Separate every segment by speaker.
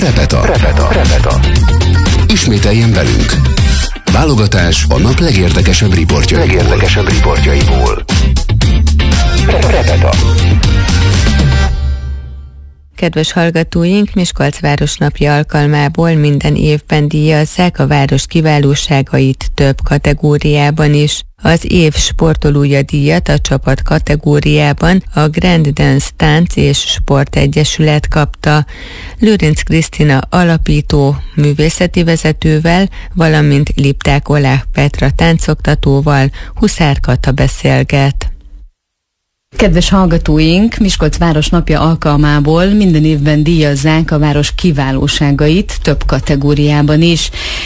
Speaker 1: Repeta. Ismételjen velünk. Válogatás a nap legérdekesebb riportjaiból. Repeta.
Speaker 2: Kedves hallgatóink, Miskolc városnapja alkalmából minden évben díjazzák a város kiválóságait több kategóriában is. Az év sportolója díjat a csapat kategóriában a Grand Dance Tánc és Sport Egyesület kapta. Lőrinc Krisztina alapító művészeti vezetővel, valamint Lipták Olá Petra táncoktatóval Huszár Kata beszélget.
Speaker 3: Kedves hallgatóink, Miskolc városnapja alkalmából minden évben díjazzák a város kiválóságait több kategóriában is.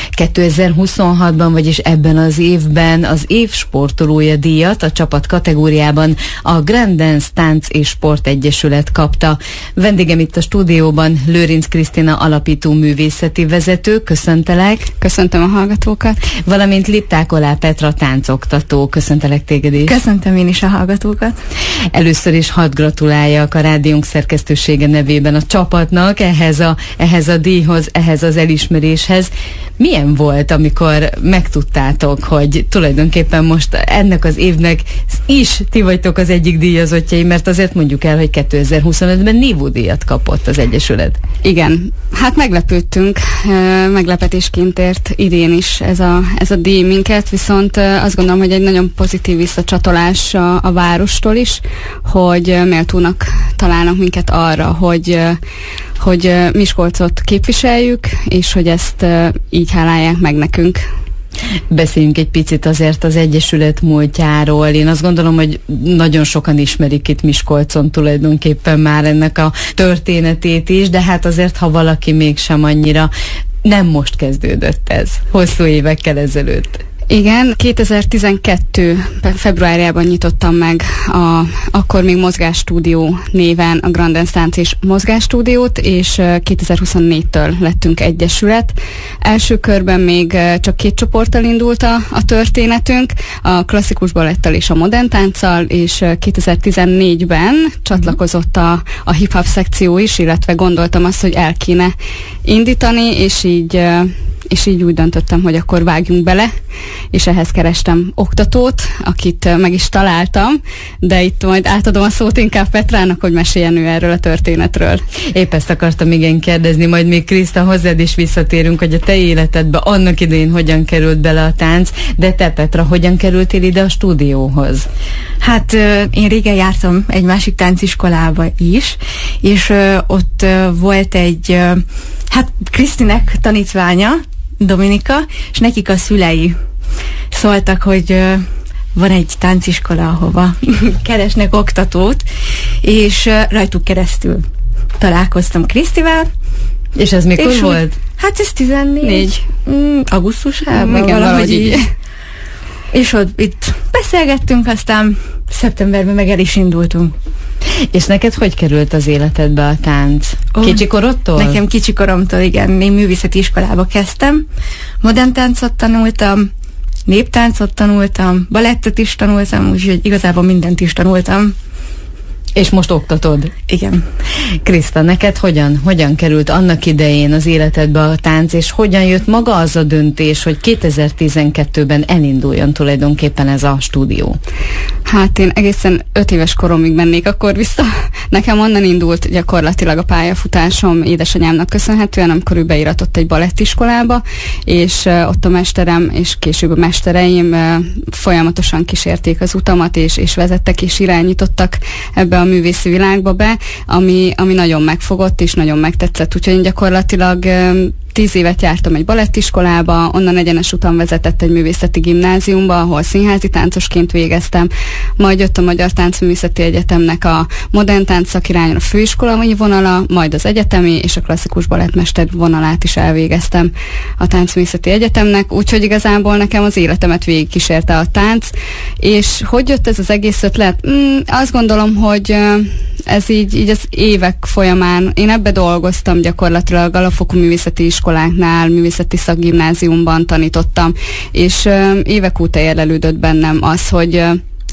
Speaker 3: 2026-ban, vagyis ebben az évben az év sportolója díjat a csapat kategóriában a Grand Dance Tánc és Sport Egyesület kapta. Vendégem itt a stúdióban Lőrinc Krisztina alapító művészeti vezető, köszöntelek.
Speaker 4: Köszöntöm a hallgatókat.
Speaker 3: Valamint Lipták Olá Petra táncoktató, köszöntelek téged is.
Speaker 4: Köszöntöm én is a hallgatókat.
Speaker 3: Először is hadd gratuláljak a rádiónk szerkesztősége nevében a csapatnak ehhez a díjhoz, ehhez az elismeréshez. Milyen volt, amikor megtudtátok, hogy tulajdonképpen most ennek az évnek is ti vagytok az egyik díjazottjai, mert azért mondjuk el, hogy 2025-ben Nívó díjat kapott az Egyesület.
Speaker 4: Igen, hát meglepődtünk, meglepetésként ért idén is ez a díj minket, viszont azt gondolom, hogy egy nagyon pozitív visszacsatolás a várostól is, hogy méltónak találnak minket arra, hogy Miskolcot képviseljük, és hogy ezt így hálálják meg nekünk.
Speaker 3: Beszéljünk egy picit azért az Egyesület múltjáról. Én azt gondolom, hogy nagyon sokan ismerik itt Miskolcon tulajdonképpen már ennek a történetét is, de hát azért, ha valaki mégsem annyira, nem most kezdődött ez, hosszú évekkel ezelőtt.
Speaker 4: Igen, 2012. februárjában nyitottam meg akkor még Mozgásstúdió néven a Grand Dance Tánc és Mozgásstúdiót, és 2024-től lettünk egyesület. Első körben még csak 2 csoporttal indult a történetünk, a klasszikus balettal és a modern tánccal, és 2014-ben csatlakozott a hip-hop szekció is, illetve gondoltam azt, hogy el kéne indítani, és így úgy döntöttem, hogy akkor vágjunk bele, és ehhez kerestem oktatót, akit meg is találtam, de itt majd átadom a szót inkább Petrának, hogy meséljen ő erről a történetről.
Speaker 3: Épp ezt akartam igen kérdezni, majd még Kriszta, hozzád is visszatérünk, hogy a te életedbe annak idején hogyan került bele a tánc, de te Petra, hogyan kerültél ide a stúdióhoz?
Speaker 5: Hát én régen jártam egy másik tánciskolába is, és ott volt egy, Krisztinek tanítványa, Dominika, és nekik a szülei szóltak, hogy van egy tánciskola, ahova keresnek oktatót, és rajtuk keresztül találkoztam Krisztivel.
Speaker 3: És ez mikor volt?
Speaker 5: Hát ez 14. Augusztusában,
Speaker 4: igen, valahogy így.
Speaker 5: És ott itt beszélgettünk, aztán szeptemberben meg el is indultunk.
Speaker 3: És neked hogy került az életedbe a tánc? Kicsikorodtól?
Speaker 5: Nekem kicsikoromtól, igen. Én művészeti iskolába kezdtem. Modern táncot tanultam, néptáncot tanultam, balettet is tanultam, úgyhogy igazából mindent is tanultam.
Speaker 3: És most oktatod?
Speaker 5: Igen.
Speaker 3: Kriszta, neked hogyan került annak idején az életedbe a tánc, és hogyan jött maga az a döntés, hogy 2012-ben elinduljon tulajdonképpen ez a stúdió?
Speaker 4: Hát én egészen 5 éves koromig mennék akkor vissza. Nekem onnan indult gyakorlatilag a pályafutásom édesanyámnak köszönhetően, amikor ő beiratott egy balettiskolába, és ott a mesterem és később a mestereim folyamatosan kísérték az utamat, és vezettek és irányítottak ebbe a művészi világba be, ami nagyon megfogott és nagyon megtetszett. Úgyhogy én gyakorlatilag 10 évet jártam egy balettiskolába, onnan egyenes utam vezetett egy művészeti gimnáziumba, ahol színházi táncosként végeztem, majd jött a Magyar Táncművészeti Egyetemnek a modern tánc szakirányon a főiskolai vonala, majd az egyetemi és a klasszikus balettmester vonalát is elvégeztem a Táncművészeti Egyetemnek, úgyhogy igazából nekem az életemet végigkísérte a tánc, és hogy jött ez az egész ötlet? Azt gondolom, hogy ez így az évek folyamán, én ebbe dolgoztam gyakorlatilag, alapfokú művészeti iskoláknál, művészeti szakgimnáziumban tanítottam, és évek óta érlelődött bennem az, hogy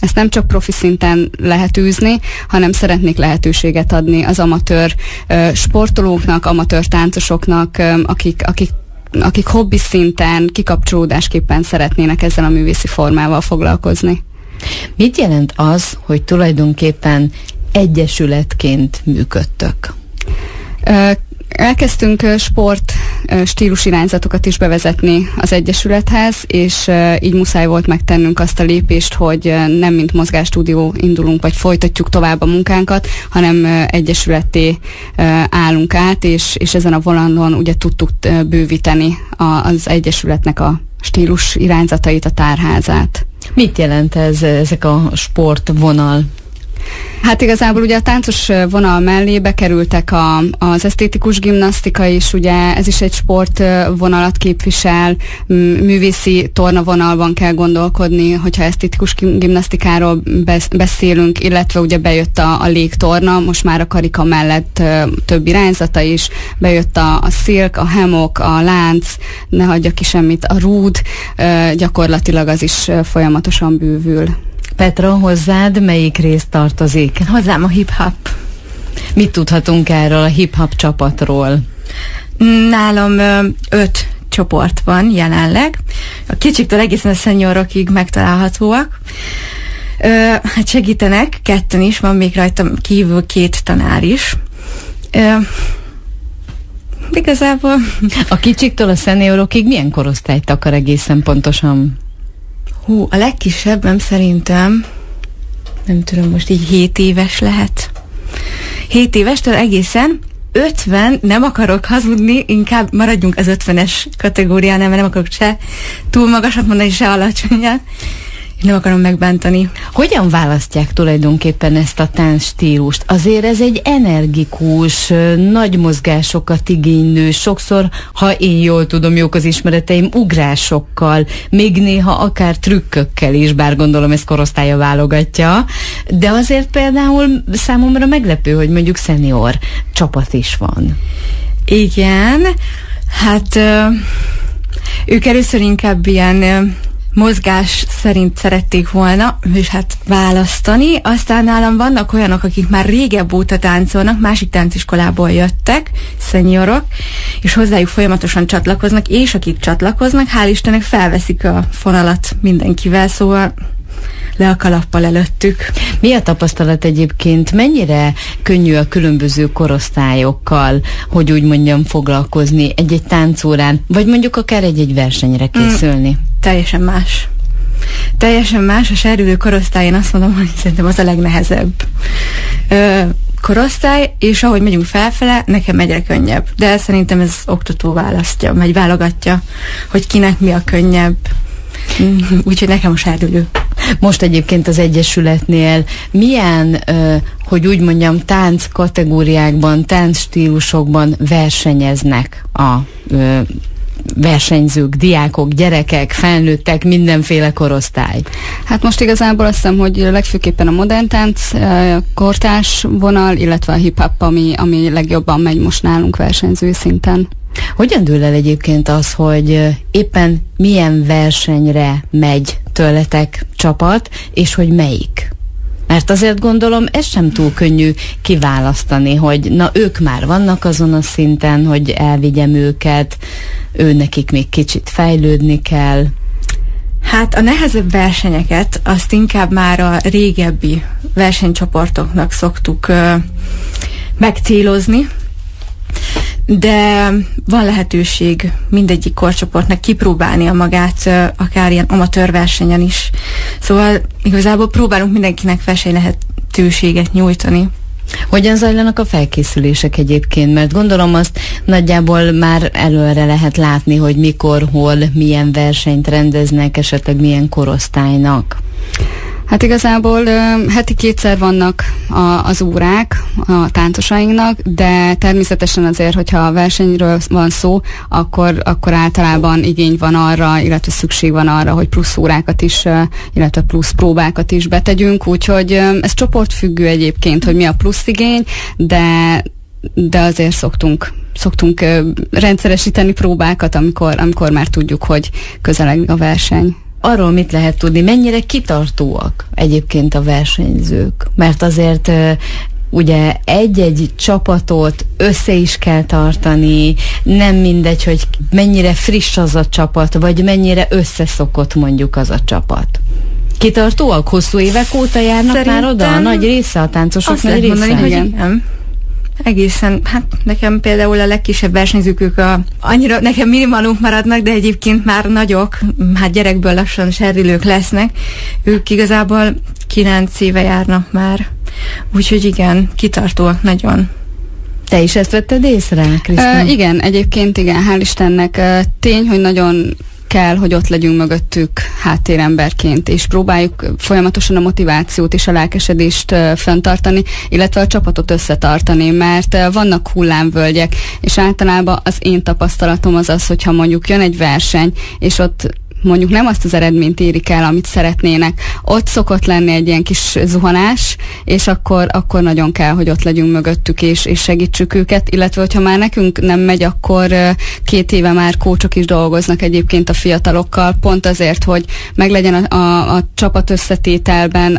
Speaker 4: ezt nem csak profi szinten lehet űzni, hanem szeretnék lehetőséget adni az amatőr sportolóknak, amatőr táncosoknak, akik hobbi szinten, kikapcsolódásképpen szeretnének ezzel a művészi formával foglalkozni.
Speaker 3: Mit jelent az, hogy tulajdonképpen egyesületként működtök?
Speaker 4: Elkezdtünk sport stílusirányzatokat is bevezetni az Egyesülethez, és így muszáj volt megtennünk azt a lépést, hogy nem mint mozgásstúdió indulunk, vagy folytatjuk tovább a munkánkat, hanem egyesületté állunk át, és ezen a vonalon ugye tudtuk bővíteni az Egyesületnek a stílus irányzatait, a tárházát.
Speaker 3: Mit jelent ezek a sportvonal?
Speaker 4: Hát igazából ugye a táncos vonal mellé bekerültek az esztétikus gimnasztika is, ugye ez is egy sportvonalat képvisel, művészi tornavonalban kell gondolkodni, hogyha esztétikus gimnasztikáról beszélünk, illetve ugye bejött a légtorna, most már a karika mellett több irányzata is, bejött a szilk, a hammock, a lánc, ne hagyja ki semmit, a rúd, gyakorlatilag az is folyamatosan bővül.
Speaker 3: Petra, hozzád melyik rész tartozik?
Speaker 5: Hozzám a hip-hop.
Speaker 3: Mit tudhatunk erről a hip-hop csapatról?
Speaker 5: Nálam 5 csoport van jelenleg. A kicsiktől egészen a seniorokig megtalálhatóak. Hát segítenek, 2 is, van még rajtam kívül 2 tanár is. Igazából...
Speaker 3: A kicsiktől a seniorokig milyen korosztályt akar egészen pontosan?
Speaker 5: A legkisebbem szerintem, nem tudom, most így 7 éves lehet. 7 évestől egészen 50, nem akarok hazudni, inkább maradjunk az 50-es kategóriánál, mert nem akarok se túl magasat mondani, se alacsonyat. Nem akarom megbántani.
Speaker 3: Hogyan választják tulajdonképpen ezt a táncstílust? Azért ez egy energikus, nagy mozgásokat igénylő, sokszor, ha én jól tudom, jók az ismereteim, ugrásokkal, még néha akár trükkökkel is, bár gondolom ez korosztálya válogatja, de azért például számomra meglepő, hogy mondjuk szenior csapat is van.
Speaker 5: Igen, hát ők először inkább ilyen mozgás szerint szerették volna, és hát választani. Aztán nálam vannak olyanok, akik már régebb óta táncolnak, másik tánciskolából jöttek, szeniorok, és hozzájuk folyamatosan csatlakoznak, és akik csatlakoznak, hál' Istennek felveszik a fonalat mindenkivel, szóval le a kalappal előttük.
Speaker 3: Mi a tapasztalat egyébként? Mennyire könnyű a különböző korosztályokkal, hogy úgy mondjam, foglalkozni egy-egy táncórán, vagy mondjuk akár egy-egy versenyre készülni?
Speaker 5: Teljesen más. Teljesen más. A serdülő korosztály, én azt mondom, hogy szerintem az a legnehezebb korosztály, és ahogy megyünk felfele, nekem egyre könnyebb. De szerintem ez oktató válogatja, hogy kinek mi a könnyebb. Úgyhogy nekem a serdülő.
Speaker 3: Most egyébként az Egyesületnél milyen, hogy úgy mondjam, tánc kategóriákban, tánc stílusokban versenyeznek a versenyzők, diákok, gyerekek, felnőttek, mindenféle korosztály?
Speaker 4: Hát most igazából azt hiszem, hogy legfőképpen a modern tánc, kortárs vonal, illetve a hip-hop, ami legjobban megy most nálunk versenyzői szinten.
Speaker 3: Hogyan dől el egyébként az, hogy éppen milyen versenyre megy tőletek csapat, és hogy melyik? Mert azért gondolom, ez sem túl könnyű kiválasztani, hogy na ők már vannak azon a szinten, hogy elvigyem őket, nekik még kicsit fejlődni kell.
Speaker 5: Hát a nehezebb versenyeket azt inkább már a régebbi versenycsoportoknak szoktuk megcélozni, de van lehetőség mindegyik korcsoportnak kipróbálnia magát, akár ilyen amatőr versenyen is. Szóval igazából próbálunk mindenkinek versenylehetőséget nyújtani.
Speaker 3: Hogyan zajlanak a felkészülések egyébként? Mert gondolom azt nagyjából már előre lehet látni, hogy mikor, hol, milyen versenyt rendeznek, esetleg milyen korosztálynak.
Speaker 4: Hát igazából heti 2-szer vannak az órák a táncosainknak, de természetesen azért, hogyha a versenyről van szó, akkor általában igény van arra, illetve szükség van arra, hogy plusz órákat is, illetve plusz próbákat is betegyünk, úgyhogy ez csoportfüggő egyébként, hogy mi a plusz igény, de azért szoktunk rendszeresíteni próbákat, amikor már tudjuk, hogy közeleg a verseny.
Speaker 3: arról mit lehet tudni, mennyire kitartóak egyébként a versenyzők? Mert azért ugye egy-egy csapatot össze is kell tartani, nem mindegy, hogy mennyire friss az a csapat, vagy mennyire összeszokott mondjuk az a csapat. Kitartóak? Hosszú évek óta járnak szerintem már oda? A nagy része, a táncosok nagy része?
Speaker 5: Mondani, hogy nem. Egészen, hát nekem például a legkisebb versenyzők, ők annyira nekem minimalunk maradnak, de egyébként már nagyok, hát gyerekből lassan serrilők lesznek. Ők igazából 9 éve járnak már. Úgyhogy igen, kitartóak nagyon.
Speaker 3: Te is ezt vetted észre, Krisztina?
Speaker 4: Igen, egyébként igen, hál' Istennek. Tény, hogy nagyon kell, hogy ott legyünk mögöttük háttéremberként, és próbáljuk folyamatosan a motivációt és a lelkesedést fenntartani, illetve a csapatot összetartani, mert vannak hullámvölgyek, és általában az én tapasztalatom az, hogyha mondjuk jön egy verseny, és ott mondjuk nem azt az eredményt érik el, amit szeretnének. Ott szokott lenni egy ilyen kis zuhanás, és akkor nagyon kell, hogy ott legyünk mögöttük, és segítsük őket, illetve hogyha már nekünk nem megy, akkor 2 éve már kócsok is dolgoznak egyébként a fiatalokkal, pont azért, hogy meglegyen a csapat összetételben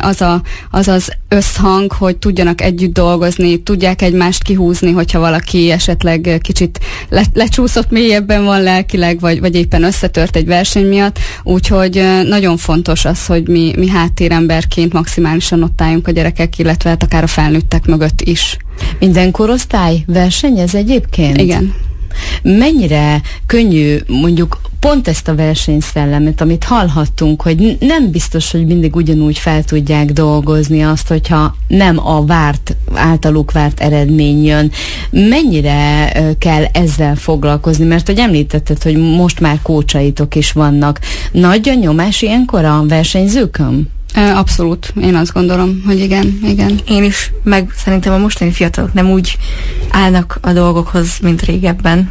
Speaker 4: az összhang, hogy tudjanak együtt dolgozni, tudják egymást kihúzni, hogyha valaki esetleg kicsit lecsúszott mélyebben van lelkileg, vagy éppen összetört egy verseny miatt. Úgyhogy nagyon fontos az, hogy mi háttéremberként maximálisan ott álljunk a gyerekek, illetve hát akár a felnőttek mögött is.
Speaker 3: Minden korosztály versenyez egyébként?
Speaker 4: Igen.
Speaker 3: Mennyire könnyű mondjuk pont ezt a versenyszellemet, amit hallhattunk, hogy nem biztos, hogy mindig ugyanúgy fel tudják dolgozni azt, hogyha nem a általuk várt eredmény jön. Mennyire kell ezzel foglalkozni? Mert hogy említetted, hogy most már kócsaitok is vannak. Nagy a nyomás ilyenkor a versenyzőkön?
Speaker 4: Abszolút. Én azt gondolom, hogy igen.
Speaker 5: Én is, meg szerintem a mostani fiatalok nem úgy állnak a dolgokhoz, mint régebben.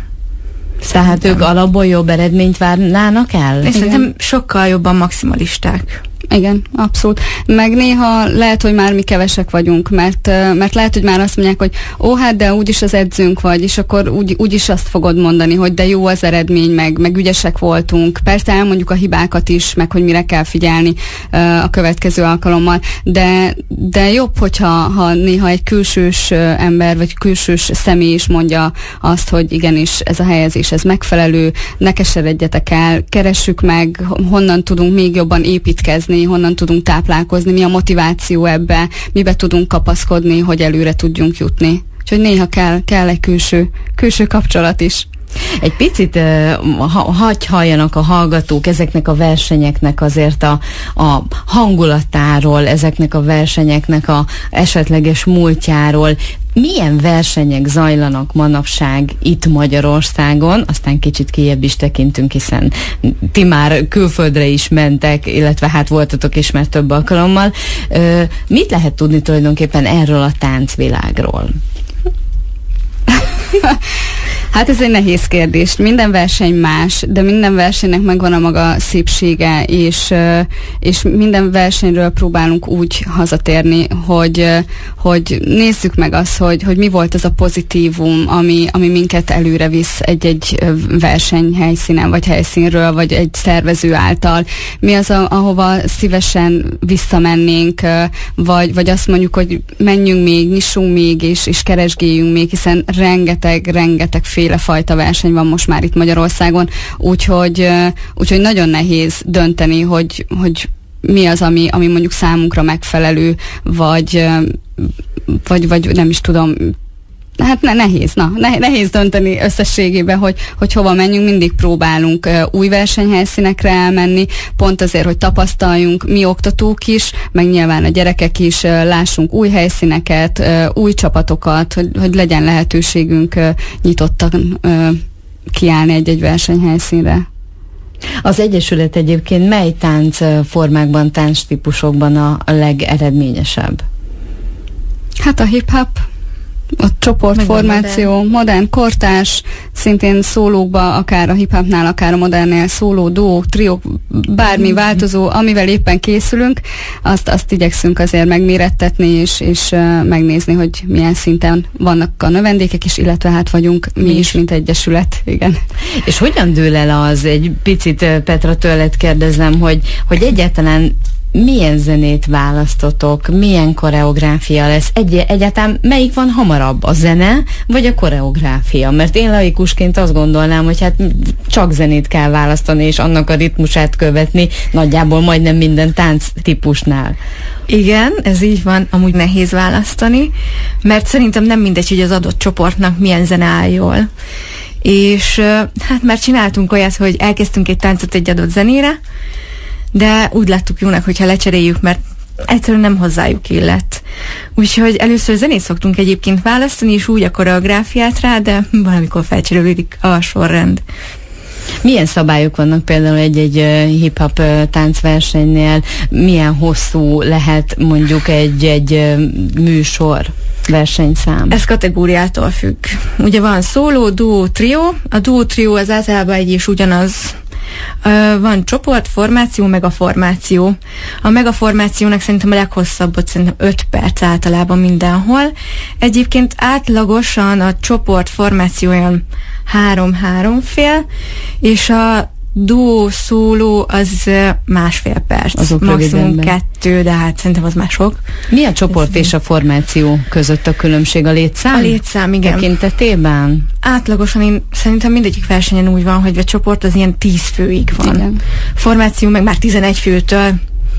Speaker 3: Tehát ők alapból jobb eredményt várnának el?
Speaker 5: És szerintem sokkal jobban maximalisták.
Speaker 4: Igen, abszolút. Meg néha lehet, hogy már mi kevesek vagyunk, mert lehet, hogy már azt mondják, hogy hát de úgyis az edzőnk vagy, és akkor úgyis azt fogod mondani, hogy de jó az eredmény, meg ügyesek voltunk. Persze elmondjuk a hibákat is, meg hogy mire kell figyelni a következő alkalommal, de jobb, hogyha néha egy külsős ember, vagy külsős személy is mondja azt, hogy igenis ez a helyezés, ez megfelelő, ne keseredjetek el, keressük meg, honnan tudunk még jobban építkezni, honnan tudunk táplálkozni, mi a motiváció ebbe, mibe tudunk kapaszkodni, hogy előre tudjunk jutni. Úgyhogy néha kell egy külső kapcsolat is.
Speaker 3: Egy picit hagy halljanak a hallgatók ezeknek a versenyeknek azért a hangulatáról, ezeknek a versenyeknek a esetleges múltjáról. Milyen versenyek zajlanak manapság itt Magyarországon, aztán kicsit kijebb is tekintünk, hiszen ti már külföldre is mentek, illetve hát voltatok is már több alkalommal. Mit lehet tudni tulajdonképpen erről a táncvilágról?
Speaker 4: Hát ez egy nehéz kérdés. Minden verseny más, de minden versenynek megvan a maga szépsége, és minden versenyről próbálunk úgy hazatérni, hogy nézzük meg azt, hogy mi volt az a pozitívum, ami minket előre visz egy versenyhelyszínen, vagy helyszínről, vagy egy szervező által. Mi az, ahova szívesen visszamennénk, vagy azt mondjuk, hogy menjünk még, nyissunk még, és keresgéljünk még, hiszen rengeteg fajta verseny van most már itt Magyarországon, úgyhogy nagyon nehéz dönteni, hogy mi az, ami mondjuk számunkra megfelelő, vagy nem is tudom, hát nehéz dönteni összességében, hogy hova menjünk, mindig próbálunk új versenyhelyszínekre elmenni, pont azért, hogy tapasztaljunk mi oktatók is, meg nyilván a gyerekek is, lássunk új helyszíneket, új csapatokat, hogy legyen lehetőségünk nyitottan kiállni egy versenyhelyszínre.
Speaker 3: Az Egyesület egyébként mely táncformákban, táncstípusokban a legeredményesebb?
Speaker 4: Hát a hip-hop, A csoportformáció, modern, kortárs, szintén szólókba, akár a hip-hopnál, akár a modernnél szóló, duó, trió, bármi változó, amivel éppen készülünk, azt igyekszünk azért megmérettetni, és megnézni, hogy milyen szinten vannak a növendékek is, illetve hát vagyunk mi is, mint egyesület. Igen.
Speaker 3: És hogyan dől el az, egy picit Petra tőled kérdezem, hogy egyáltalán milyen zenét választotok, milyen koreográfia lesz, egyáltalán melyik van hamarabb, a zene vagy a koreográfia? Mert én laikusként azt gondolnám, hogy hát csak zenét kell választani, és annak a ritmusát követni nagyjából majdnem minden tánc típusnál.
Speaker 5: Igen, ez így van, amúgy nehéz választani, mert szerintem nem mindegy, hogy az adott csoportnak milyen zene áll jól. És hát már csináltunk olyat, hogy elkezdtünk egy táncot egy adott zenére, de úgy láttuk jónak, hogyha lecseréljük, mert egyszerűen nem hozzájuk illet. Úgyhogy először zenét szoktunk egyébként választani, és úgy a koreográfiát rá, de valamikor felcserélődik a sorrend.
Speaker 3: Milyen szabályok vannak például egy hip-hop táncversenynél? Milyen hosszú lehet mondjuk egy műsor? Versenyszám.
Speaker 5: Ez kategóriától függ. Ugye van szóló, duó, trió. A duó, trió az általában egy és ugyanaz. Van csoport, formáció, megaformáció. A megaformációnak szerintem a leghosszabbot szerintem 5 perc általában mindenhol. Egyébként átlagosan a csoport formáció olyan 3-3 fél, és a duó, szóló az 1,5 perc.
Speaker 3: Azok
Speaker 5: maximum 2, de hát szerintem az már sok.
Speaker 3: Mi a csoport és a formáció között a különbség? A létszám?
Speaker 5: A létszám, igen.
Speaker 3: Tekintetében?
Speaker 5: Átlagosan én szerintem mindegyik versenyen úgy van, hogy a csoport az ilyen 10 főig van.
Speaker 4: Igen.
Speaker 5: Formáció meg már 11 főtől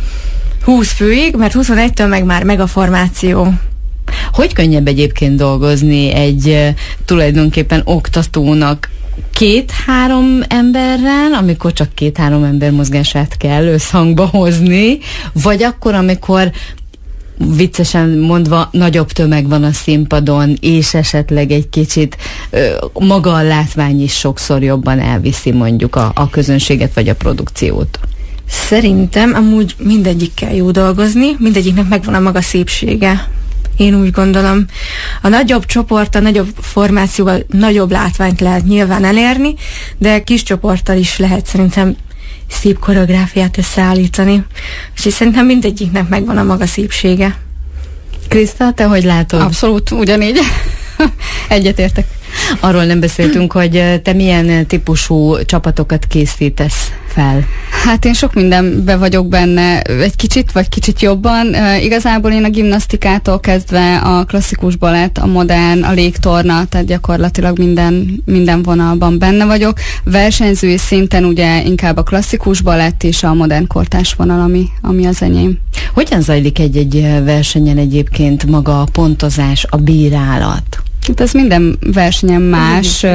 Speaker 5: 20 főig, mert 21-től meg már megaformáció.
Speaker 3: Hogy könnyebb egyébként dolgozni egy tulajdonképpen oktatónak 2-3 emberrel, amikor csak 2-3 ember mozgását kell összhangba hozni, vagy akkor, amikor viccesen mondva nagyobb tömeg van a színpadon, és esetleg egy kicsit maga a látvány is sokszor jobban elviszi mondjuk a közönséget vagy a produkciót?
Speaker 5: Szerintem amúgy mindegyikkel jó dolgozni, mindegyiknek megvan a maga szépsége. Én úgy gondolom. A nagyobb csoport, a nagyobb formációval nagyobb látványt lehet nyilván elérni, de kis csoporttal is lehet szerintem szép koreográfiát összeállítani. És szerintem mindegyiknek megvan a maga szépsége.
Speaker 3: Kriszta, te hogy látod?
Speaker 4: Abszolút ugyanígy. Egyetértek.
Speaker 3: Arról nem beszéltünk, hogy te milyen típusú csapatokat készítesz fel?
Speaker 4: Hát én sok mindenben vagyok benne, egy kicsit, vagy kicsit jobban. Igazából én a gimnasztikától kezdve a klasszikus balett, a modern, a légtorna, tehát gyakorlatilag minden vonalban benne vagyok. Versenyzői szinten ugye inkább a klasszikus balett és a modern kortárs vonal, ami az enyém.
Speaker 3: Hogyan zajlik egy versenyen egyébként maga a pontozás, a bírálat?
Speaker 4: Hát ez minden versenyen más.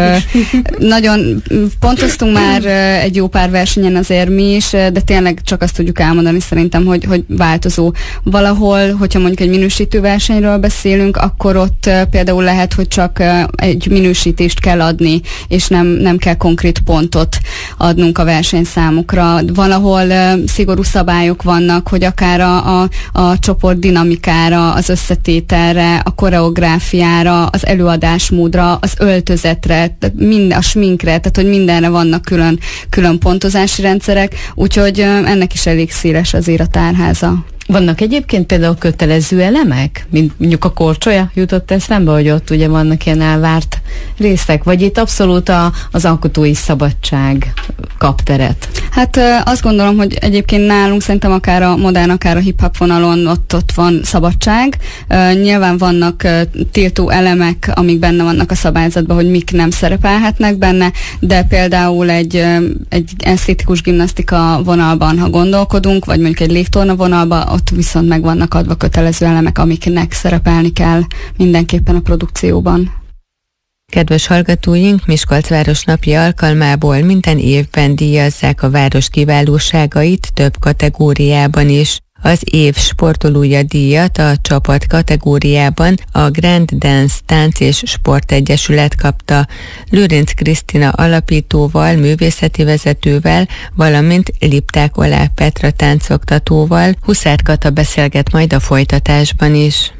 Speaker 4: Nagyon pontoztunk már egy jó pár versenyen azért mi is, de tényleg csak azt tudjuk elmondani szerintem, hogy változó. Valahol, hogyha mondjuk egy minősítő versenyről beszélünk, akkor ott például lehet, hogy csak egy minősítést kell adni, és nem kell konkrét pontot adnunk a versenyszámokra. Valahol szigorú szabályok vannak, hogy akár a csoport dinamikára, az összetételre, a koreográfiára, az előadásmódra, az öltözetre, a sminkre, tehát hogy mindenre vannak külön pontozási rendszerek, úgyhogy ennek is elég széles azért a tárháza.
Speaker 3: Vannak egyébként például kötelező elemek? Mint mondjuk a korcsolya jutott eszembe, hogy ott ugye vannak ilyen elvárt részek, vagy itt abszolút az alkotói szabadság kap teret?
Speaker 4: Hát azt gondolom, hogy egyébként nálunk szerintem akár a modern, akár a hip-hop vonalon ott van szabadság. Nyilván vannak tiltó elemek, amik benne vannak a szabályzatban, hogy mik nem szerepelhetnek benne, de például egy esztétikus gimnasztika vonalban, ha gondolkodunk, vagy mondjuk egy légtorna vonalban, ott viszont meg vannak adva kötelező elemek, amiknek szerepelni kell mindenképpen a produkcióban.
Speaker 2: Kedves hallgatóink, Miskolc városnapja alkalmából minden évben díjazzák a város kiválóságait több kategóriában is. Az év sportolója díjat a csapat kategóriában a Grand Dance Tánc és Sportegyesület kapta. Lőrinc Krisztina alapítóval, művészeti vezetővel, valamint Lipták Oláh Petra táncoktatóval. Huszár Kata beszélget majd a folytatásban is.